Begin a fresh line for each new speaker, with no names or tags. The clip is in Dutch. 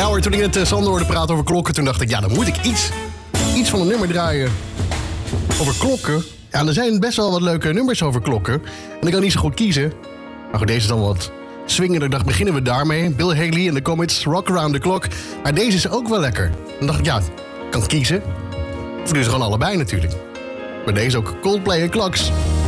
Ja hoor, toen ik net Sander hoorde praten over klokken... toen dacht ik, ja, dan moet ik iets van een nummer draaien over klokken. Ja, er zijn best wel wat leuke nummers over klokken. En ik kan niet zo goed kiezen. Maar goed, deze is dan wat swingender. Dacht, beginnen we daarmee. Bill Haley en de Comets, Rock Around the Clock. Maar deze is ook wel lekker. Dan dacht ik, ja, ik kan kiezen. Of dus gewoon allebei natuurlijk. Maar deze ook, Coldplay en Clocks.